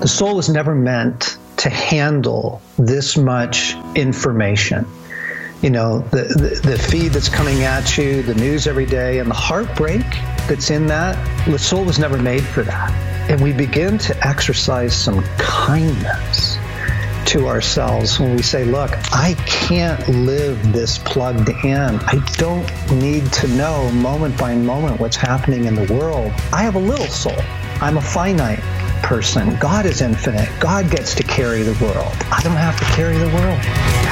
The soul was never meant to handle this much information. You know, the feed that's coming at you, the news every day, and the heartbreak that's in that. The soul was never made for that. And we begin to exercise some kindness to ourselves when we say, look, I can't live this plugged in. I don't need to know moment by moment what's happening in the world. I have a little soul. I'm a finite person. God is infinite. God gets to carry the world. I don't have to carry the world.